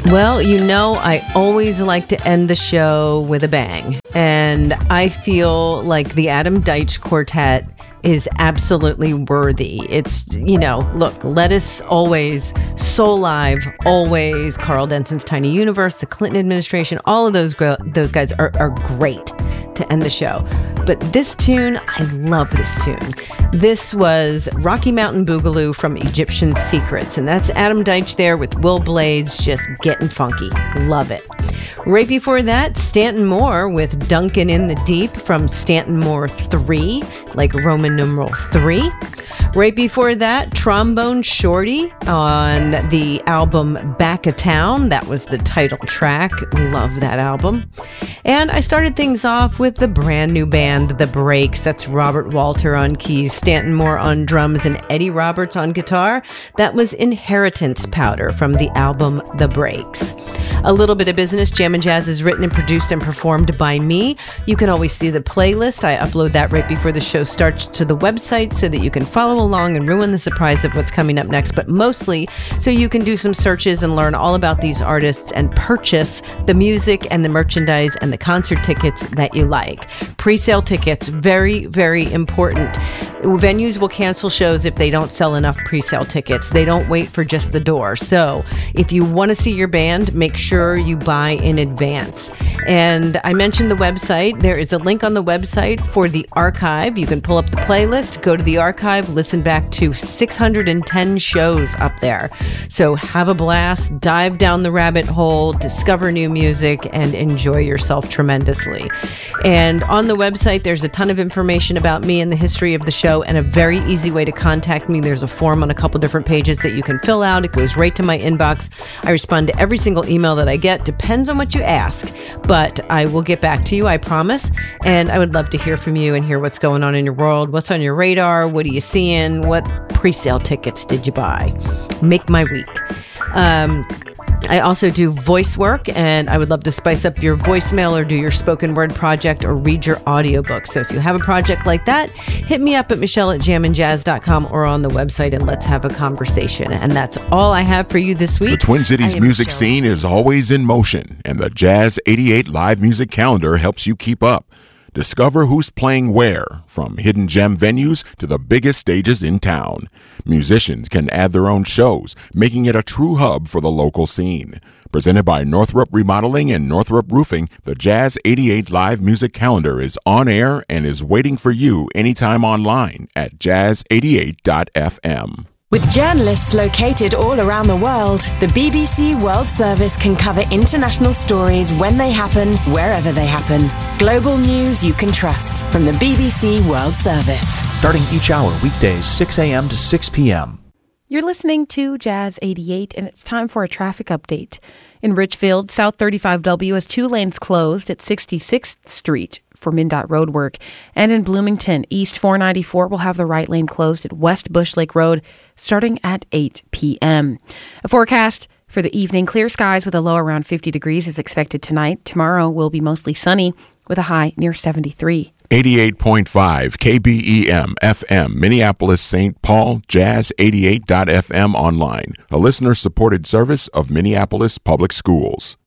Well, I always like to end the show with a bang. And I feel like the Adam Deitch Quartet is absolutely worthy. It's, look, Lettuce always, Soul Live always, Carl Denson's Tiny Universe, the Clinton administration, all of those guys are great to end the show. But this tune, I love this tune. This was Rocky Mountain Boogaloo from Egyptian Secrets, and that's Adam Deitch there with Will Blades just getting funky. Love it. Right before that, Stanton Moore with Duncan in the Deep from Stanton Moore 3, like Roman numeral 3. Right before that, Trombone Shorty on the album Back of Town. That was the title track. Love that album. And I started things off with the brand new band, The Breaks. That's Robert Walter on keys, Stanton Moore on drums, and Eddie Roberts on guitar. That was Inheritance Powder from the album The Breaks. A little bit of business. Jam and Jazz is written and produced and performed by me. You can always see the playlist. I upload that right before the show starts to the website so that you can follow along and ruin the surprise of what's coming up next, but mostly so you can do some searches and learn all about these artists and purchase the music and the merchandise and the concert tickets that you like. Pre-sale tickets, very, very important. Venues will cancel shows if they don't sell enough pre-sale tickets. They don't wait for just the door. So if you want to see your band, make sure you buy in advance. And I mentioned the website. There is a link on the website for the archive. You can pull up the playlist, go to the archive, listen back to 610 shows up there. So have a blast, dive down the rabbit hole, discover new music, and enjoy yourself tremendously. And on the website, there's a ton of information about me and the history of the show, and a very easy way to contact me. There's a form on a couple different pages that you can fill out. It goes right to my inbox. I respond to every single email that I get. Depends on what you ask, but I will get back to you, I promise. And I would love to hear from you and hear what's going on in your world. What's on your radar? What are you seeing? What pre-sale tickets did you buy? Make my week. I also do voice work, and I would love to spice up your voicemail or do your spoken word project or read your audiobook. So if you have a project like that, hit me up at michelle@jamandjazz.com or on the website, and let's have a conversation. And that's all I have for you this week. The Twin Cities music scene is always in motion, and the Jazz 88 live music calendar helps you keep up. Discover who's playing where, from hidden gem venues to the biggest stages in town. Musicians can add their own shows, making it a true hub for the local scene. Presented by Northrop Remodeling and Northrop Roofing, the Jazz 88 live music calendar is on air and is waiting for you anytime online at jazz88.fm. With journalists located all around the world, the BBC World Service can cover international stories when they happen, wherever they happen. Global news you can trust from the BBC World Service. Starting each hour weekdays 6 a.m. to 6 p.m. You're listening to Jazz 88, and it's time for a traffic update. In Richfield, South 35W has 2 lanes closed at 66th Street for MnDOT road work. And in Bloomington, East 494 will have the right lane closed at West Bush Lake Road starting at 8 p.m. A forecast for the evening: clear skies with a low around 50 degrees is expected tonight. Tomorrow will be mostly sunny with a high near 73. 88.5 KBEM FM, Minneapolis, St. Paul, Jazz88.fm online, a listener-supported service of Minneapolis Public Schools.